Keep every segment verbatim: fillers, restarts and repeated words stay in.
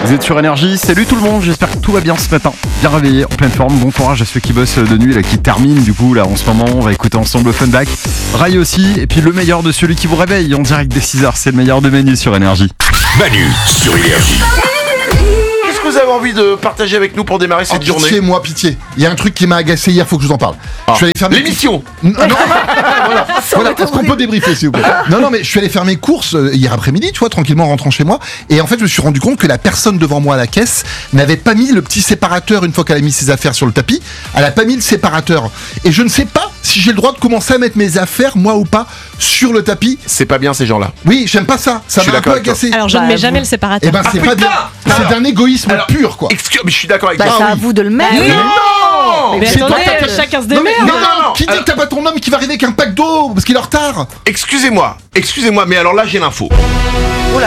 Vous êtes sur Énergie, salut tout le monde, j'espère que tout va bien ce matin. Bien réveillé, en pleine forme, bon courage à ceux qui bossent de nuit, là, qui terminent du coup là en ce moment. On va écouter ensemble Funback, Rai aussi, et puis le meilleur de celui qui vous réveille en direct dès six heures, c'est le meilleur de Manu sur Énergie. Manu sur Énergie. Qu'est-ce que vous avez envie de partager avec nous pour démarrer cette oh, journée? Pitié, moi, pitié. Il y a un truc qui m'a agacé hier, faut que je vous en parle. Ah. Je suis allé faire mes L'émission. courses. Non, non, voilà. voilà. Est-ce qu'on peut débriefer, s'il vous plaît? Non, non, mais je suis allé faire mes courses euh, hier après-midi, tu vois, tranquillement en rentrant chez moi. Et en fait, je me suis rendu compte que la personne devant moi à la caisse n'avait pas mis le petit séparateur une fois qu'elle a mis ses affaires sur le tapis. Elle a pas mis le séparateur. Et je ne sais pas si j'ai le droit de commencer à mettre mes affaires, moi ou pas, sur le tapis. C'est pas bien ces gens-là. Oui, j'aime pas ça. Ça Je suis m'a un peu d'accord avec toi. agacé. Alors je Bah, ne mets vous- jamais le séparateur. Eh ben, Ah, c'est pas putain. bien. C'est Alors- d'un égoïsme alors, pur, quoi. Excuse, mais je suis d'accord avec Bah, toi. c'est Ah à oui. vous de le mettre. Mais non. Mais C'est attendez, pas ta- chacun se Non, mais- démerde. non, Non, non, non, qui dit alors- que t'as pas ton homme qui va arriver avec un pack d'eau parce qu'il est en retard? Excusez-moi, excusez-moi, mais alors là j'ai l'info. Oula.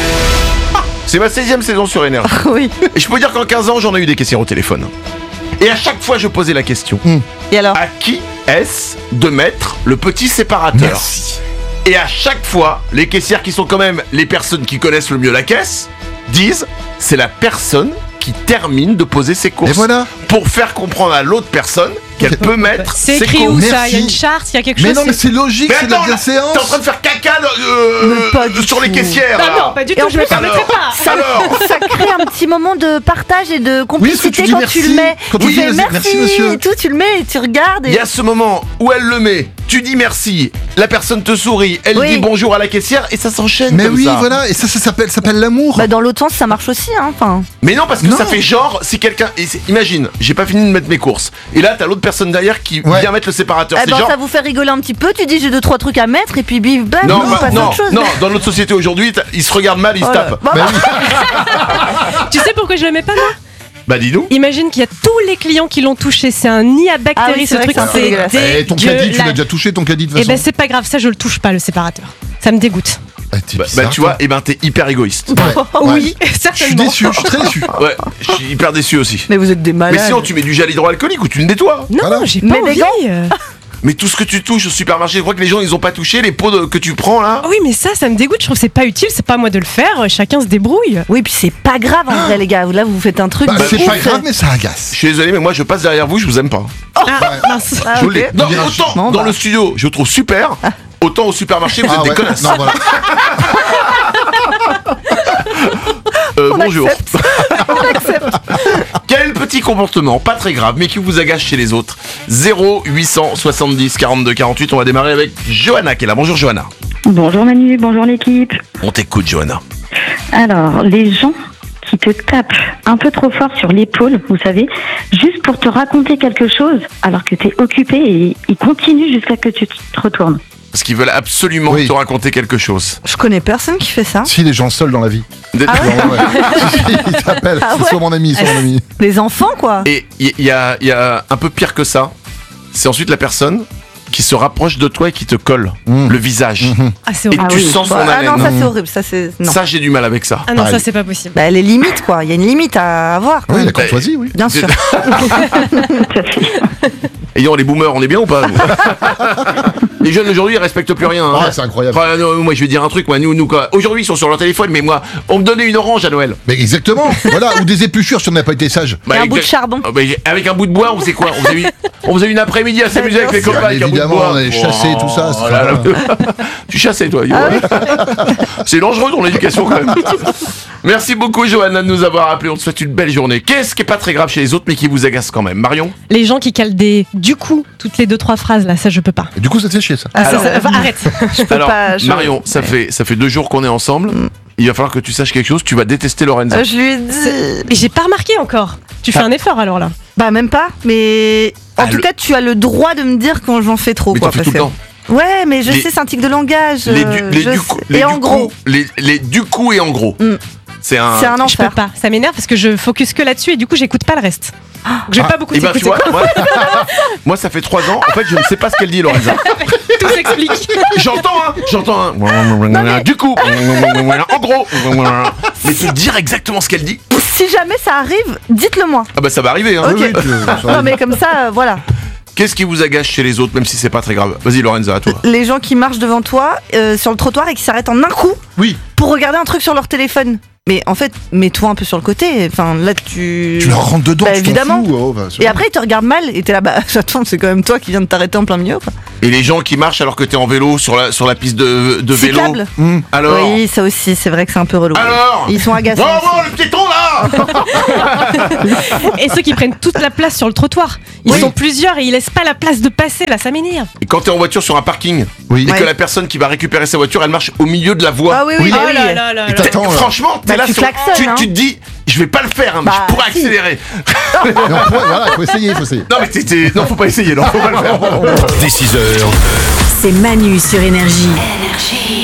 C'est ma seizième saison sur Énergie. Oui. Et je peux dire qu'en quinze ans, j'en ai eu des caissières au téléphone. Et à chaque fois, je posais la question. Et alors? À qui est-ce de mettre le petit séparateur? Merci. Et à chaque fois, les caissières qui sont quand même les personnes qui connaissent le mieux la caisse disent c'est la personne qui termine de poser ses courses. Et voilà. Pour faire comprendre à l'autre personne qu'elle peut mettre C'est ses écrit où courses. ça? Il y a une Merci. charte, il y a quelque Mais chose. non, mais c'est- c'est logique, Mais c'est de la attends, là, bienséance. t'es en train de faire caca euh, Mais pas du sur les tout. caissières Ah là. non, pas du Et tout, en je me plus, permettrai alors, pas. Ça, Alors ça crée un petit moment de partage et de complicité tu dis quand merci. tu le mets. Quand tu tu dis fais merci, merci, monsieur. et tout, tu le mets et tu regardes. Il Et... y a ce moment où elle le met, tu dis merci, la personne te sourit, elle Oui. dit bonjour à la caissière et ça s'enchaîne Mais comme oui, ça. voilà, et ça, ça s'appelle, ça s'appelle l'amour. Bah dans l'autre sens, ça marche aussi, hein. Enfin. Mais non, parce que Non. ça fait genre, si quelqu'un. et c'est- Imagine, j'ai pas fini de mettre mes courses. Et là, t'as l'autre personne derrière qui Ouais. vient mettre le séparateur. Eh C'est ben, genre. ça vous fait rigoler un petit peu. Tu dis j'ai deux trois trucs à mettre et puis bif bam. Non, on bah, passe à non, autre chose. non, dans notre société aujourd'hui, t'as- ils se regardent mal, ils se Oh là. tapent. Bah, Bah bah, oui. Tu sais pourquoi je le mets pas moi? Bah dis-nous. Imagine qu'il y a tous les clients qui l'ont touché, c'est un nid à bactéries, Ah oui, c'est ce vrai truc, que c'est un peu c'est dégueulasse. Eh, ton caddie, tu l'as dégueulasse. déjà touché, ton caddie de toute Eh façon. ben c'est pas grave, ça je le touche pas le séparateur. Ça me dégoûte. Ah, t'es Bah, bizarre, bah, tu toi. vois, et ben t'es hyper égoïste. Ouais, ouais. Oui, Je suis certainement. déçu, je suis très déçu. Ouais, je suis hyper déçu aussi. Mais vous êtes des malades. Mais sinon, tu mets du gel hydroalcoolique ou tu le nettoies. Non, Voilà. j'ai Mais pas des envie. gants euh. Mais tout ce que tu touches au supermarché, je crois que les gens ils ont pas touché les pots de- que tu prends là. Oui, mais ça, ça me dégoûte. Je trouve que c'est pas utile. C'est pas à moi de le faire. Chacun se débrouille. Oui, puis c'est pas grave en vrai, les gars. Là, vous faites un truc. Bah, de c'est ouf. pas grave, mais ça agace. Je suis désolé, mais moi je passe derrière vous, je vous aime pas. Ah, mince. Ah, Je vous ok. le dis. Non, On dirait un autant Bon, dans bah. le studio, je trouve super. Autant au supermarché, vous êtes Ah des ouais. connasses. Non, voilà. Euh, On bonjour. accepte. On accepte. Quel est le petit comportement, pas très grave, mais qui vous agace chez les autres? Zéro huit cent soixante-dix quarante-deux quarante-huit. On va démarrer avec Johanna qui est là. Bonjour Johanna. Bonjour Manu, bonjour l'équipe. On t'écoute Johanna. Alors, les gens qui te tapent un peu trop fort sur l'épaule, vous savez, juste pour te raconter quelque chose alors que t'es occupé et ils continuent jusqu'à que tu te retournes. Parce qu'ils veulent absolument Oui. te raconter quelque chose. Je connais personne qui fait ça. Si, les gens seuls dans la vie. D'être- Non, ouais. Si, si, ils t'appellent. Ah ouais. C'est soit mon ami, soit mon ami. Les enfants, quoi. Et il y, y a, y a un peu pire que ça. C'est ensuite la personne qui se rapproche de toi et qui te colle Mmh. le visage. Mhm. Ah, c'est Et horrible. tu oui. sens son ah haleine. non, ça c'est horrible. Ça c'est non. Ça, j'ai du mal avec ça. Ah non, ça Pareil. c'est pas possible. Bah, les limites, quoi. Il y a une limite à avoir. Quoi. Oui, la courtoisie, oui. Bien sûr. Tout à fait. Et dis donc, les boomers, on est bien ou pas nous Les jeunes aujourd'hui, ils respectent plus rien. hein. Ah, c'est incroyable. Ah, non, moi, je vais dire un truc. Moi, nous, nous, quoi. Aujourd'hui, ils sont sur leur téléphone, mais moi, on me donnait une orange à Noël. Mais exactement. Voilà, ou des épluchures si on n'a pas été sage. Bah, Et un bout de exact- charbon. Ah, bah, avec un bout de bois, on faisait quoi on faisait, une... on faisait une après-midi à s'amuser avec les bien sûr. copains avec un bout de Évidemment, bois. on allait chasser, tout ça, c'est Oh là là. Tu chassais, toi. Ah Yo. C'est dangereux ton éducation, quand même. Merci beaucoup, Johanna, de nous avoir appelé. On te souhaite une belle journée. Qu'est-ce qui est pas très grave chez les autres, mais qui vous agace quand même? Marion? Les gens qui calent des du coup toutes les deux trois phrases là, ça je peux pas. Et du coup, ça te fait chier, ça. Ah, ça, Alors- ça- enfin, arrête. Je peux Alors, pas. je- Marion, ça fait, ça fait deux jours qu'on est ensemble. Il va falloir que tu saches quelque chose. Tu vas détester Lorenza. Euh, je lui ai dit. Mais j'ai pas remarqué encore. Tu fais un effort alors là. Bah même pas. Mais en Ah, tout le- cas, tu as le droit de me dire quand j'en fais trop. mais quoi, t'en fais parce tout le que- temps. Ouais, mais je Les- sais, c'est un tic de langage. Les, euh, du, les je du sais. coup, les Et en du gros, coup, les, les du coup et en gros. Mm. C'est un. c'est un Je peux enfer. pas. Ça m'énerve parce que je focus que là-dessus et du coup j'écoute pas le reste. Donc, je vais pas beaucoup Et ben tu t'écouter. vois, moi, moi ça fait trois ans. En fait, je ne sais pas ce qu'elle dit, Lorenza. Tout s'explique. J'entends, hein, j'entends. Hein. Du coup, en gros. Mais te dire exactement ce qu'elle dit. Si jamais ça arrive, dites-le moi. Ah bah ça va arriver. Hein. Ok. Oui, oui, tu- ça Non arrive. mais comme ça, euh, voilà. Qu'est-ce qui vous agace chez les autres, même si c'est pas très grave? Vas-y, Lorenza, à toi. Les gens qui marchent devant toi euh, sur le trottoir et qui s'arrêtent en un coup Oui. pour regarder un truc sur leur téléphone. mais en fait, mets-toi un peu sur le côté. Enfin, là, tu. Tu leur rentres dedans, Bah, tu t'en évidemment. fous, oh, bah, c'est Et bon. après, ils te regardent mal et t'es là, bah, attends, c'est quand même toi qui viens de t'arrêter en plein milieu, quoi. Et les gens qui marchent alors que t'es en vélo sur la, sur la piste de, de vélo. Cyclable. Hum. Alors Oui, ça aussi, c'est vrai que c'est un peu relou. Alors Ils sont agaçants. Wow, aussi. wow, le piéton là Et ceux qui prennent toute la place sur le trottoir. Ils Oui. sont plusieurs et ils laissent pas la place de passer, là, ça m'énerve. Et quand t'es en voiture sur un parking, Oui. et Ouais. que la personne qui va récupérer sa voiture, elle marche au milieu de la voie. Ah oui, oui, Oui. bah Oh oui. là là là Et là. t'attends, là. Franchement, t'es Bah, là tu sur- klaxonnes, tu, hein. tu te dis, je vais pas le faire, hein, mais Bah, je pourrais si. accélérer. Mais on pourrait- voilà, faut essayer, faut essayer. Non mais t'es- t'es- non, faut pas essayer, non, faut pas le faire. Dès six heures, C'est Manu sur Énergie.